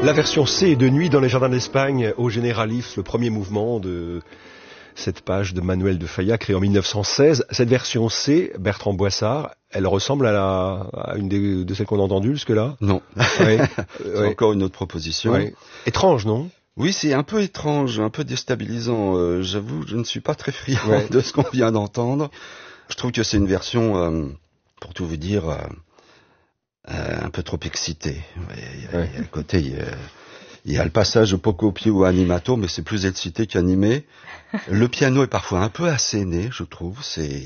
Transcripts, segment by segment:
La version C de Nuit dans les jardins d'Espagne au Généralif, le premier mouvement de cette page de Manuel de Falla créée en 1916. Cette version C, Bertrand Boissard, elle ressemble à une de celles qu'on a entendues jusque-là? Non. Oui. C'est encore une autre proposition. Oui. Étrange, non? Oui, c'est un peu étrange, un peu déstabilisant. J'avoue, je ne suis pas très friand de ce qu'on vient d'entendre. Je trouve que c'est une version, pour tout vous dire, un peu trop excitée. Il y a le côté... Il y a le passage poco più animato, mais c'est plus excité qu'animé. Le piano est parfois un peu asséné, je trouve.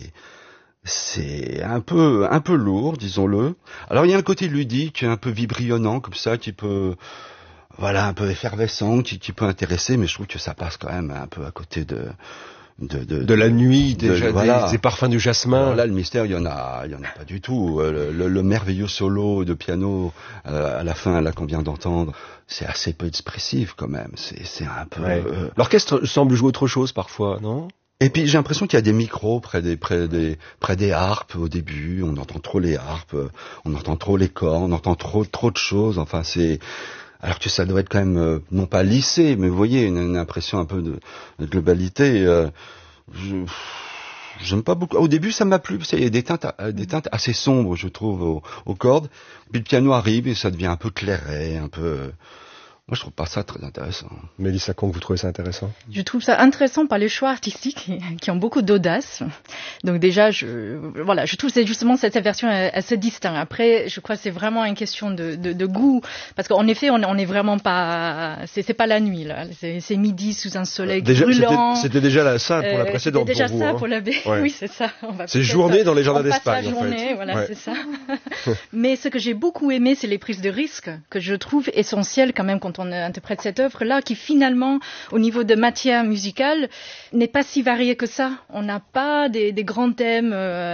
C'est un peu lourd, disons-le. Alors il y a un côté ludique, un peu vibrionnant comme ça, qui peut, voilà, un peu effervescent, qui peut intéresser, mais je trouve que ça passe quand même un peu à côté de la nuit, des parfums du jasmin. Alors là, le mystère, il y en a pas du tout. Le merveilleux solo de piano à la fin, là qu'on vient d'entendre, c'est assez peu expressif quand même. C'est un peu. L'orchestre semble jouer autre chose parfois, non? Et puis j'ai l'impression qu'il y a des micros près des harpes au début. On entend trop les harpes, on entend trop les cordes, on entend trop de choses. Enfin c'est. Alors que ça doit être quand même, non pas lissé, mais vous voyez, une impression un peu de globalité. J'aime pas beaucoup. Au début, ça m'a plu, parce qu'il y a des teintes assez sombres, je trouve, aux cordes. Puis le piano arrive et ça devient un peu clairet, un peu... Moi, je trouve pas ça très intéressant. Mélissa Conque, vous trouvez ça intéressant? Je trouve ça intéressant par les choix artistiques qui ont beaucoup d'audace. Donc déjà, je trouve que justement cette version, elle se distingue. Après, je crois que c'est vraiment une question de goût, parce qu'en effet, on est vraiment pas, c'est pas la nuit là, c'est midi sous un soleil brûlant. C'était déjà ça pour la précédente. C'était déjà pour ça vous, pour la baie. Ouais. Oui, c'est ça. C'est journée dans les jardins d'Espagne. En fait. Voilà, c'est ça. Mais ce que j'ai beaucoup aimé, c'est les prises de risque que je trouve essentielles quand même quand on interprète cette œuvre-là, qui finalement, au niveau de matière musicale, n'est pas si variée que ça. On n'a pas des grands thèmes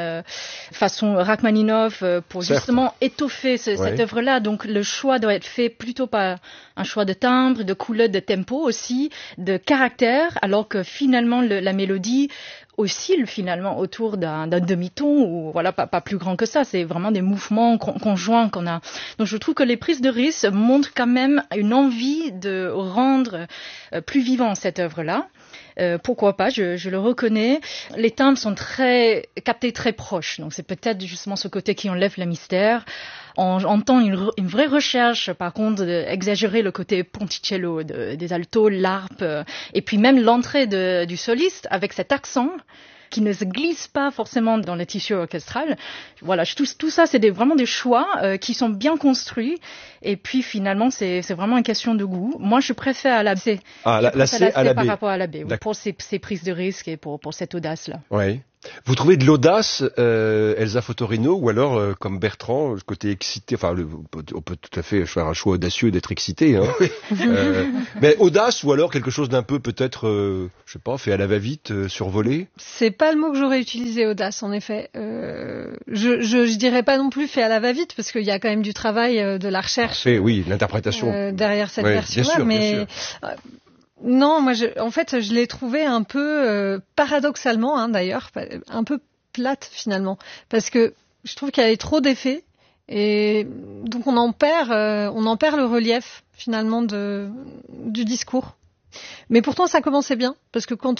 façon Rachmaninoff pour justement étoffer cette œuvre-là. Donc le choix doit être fait plutôt par un choix de timbre, de couleur, de tempo aussi, de caractère, alors que finalement la mélodie oscille finalement autour d'un demi-ton ou voilà pas plus grand que ça. C'est vraiment des mouvements conjoints qu'on a. Donc je trouve que les prises de risque montrent quand même une envie de rendre plus vivant cette œuvre-là. Pourquoi pas, je le reconnais. Les timbres sont captés très proches, donc c'est peut-être justement ce côté qui enlève le mystère. On entend une vraie recherche, par contre, d'exagérer le côté ponticello des altos, l'harpe, et puis même l'entrée du soliste avec cet accent qui ne se glisse pas forcément dans le tissu orchestral. Voilà, tout ça, c'est vraiment des choix qui sont bien construits. Et puis finalement, c'est vraiment une question de goût. Moi, je préfère la C. La C à la B. Par rapport à la B, pour ces prises de risque et pour cette audace-là. Oui. Vous trouvez de l'audace, Elsa Fotorino, ou alors, comme Bertrand, le côté excité, enfin, on peut tout à fait faire un choix audacieux d'être excité, hein. Mais audace, ou alors quelque chose d'un peu, peut-être, je sais pas, fait à la va-vite, survolé? C'est pas le mot que j'aurais utilisé, audace, en effet. Je dirais pas non plus fait à la va-vite, parce qu'il y a quand même du travail, de la recherche. Oui, l'interprétation. Derrière cette version-là, mais... Non, moi, en fait, je l'ai trouvé un peu, paradoxalement, hein, d'ailleurs, un peu plate finalement, parce que je trouve qu'il y avait trop d'effets et donc on en perd le relief finalement du discours. Mais pourtant, ça commençait bien, parce que quand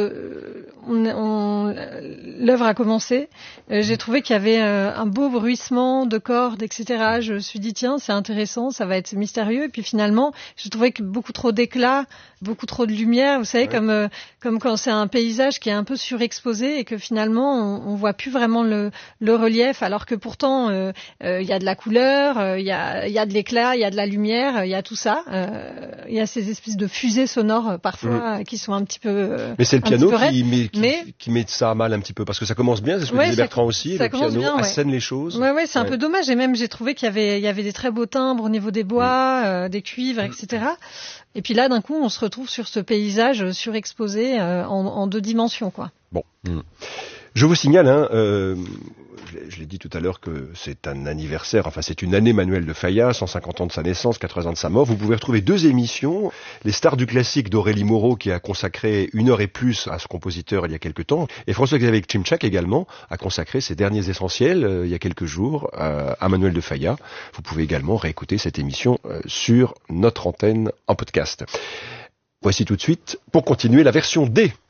l'œuvre a commencé, j'ai trouvé qu'il y avait un beau bruissement de cordes, etc. Je me suis dit, tiens, c'est intéressant, ça va être mystérieux. Et puis finalement, j'ai trouvé que beaucoup trop d'éclat, beaucoup trop de lumière, vous savez, comme quand c'est un paysage qui est un peu surexposé et que finalement, on voit plus vraiment le relief, alors que pourtant, il y a de la couleur, il y a de l'éclat, il y a de la lumière, il y a tout ça. Il y a ces espèces de fusées sonores parfois qui sont un petit peu mais c'est le piano qui met ça à mal un petit peu, parce que ça commence bien, c'est ce que disait Bertrand aussi, le piano assène les choses. C'est un peu dommage, et même j'ai trouvé qu'il y avait des très beaux timbres au niveau des bois, des cuivres, etc. Et puis là, d'un coup, on se retrouve sur ce paysage surexposé en 2 dimensions, quoi. Bon. Je vous signale, je l'ai dit tout à l'heure que c'est un anniversaire, enfin c'est une année Manuel de Falla, 150 ans de sa naissance, 80 ans de sa mort. Vous pouvez retrouver 2 émissions, Les Stars du classique d'Aurélie Moreau qui a consacré 1 heure et plus à ce compositeur il y a quelques temps, et François-Xavier Cimczak également a consacré ses derniers essentiels il y a quelques jours à Manuel de Falla. Vous pouvez également réécouter cette émission sur notre antenne en podcast. Voici tout de suite, pour continuer, la version D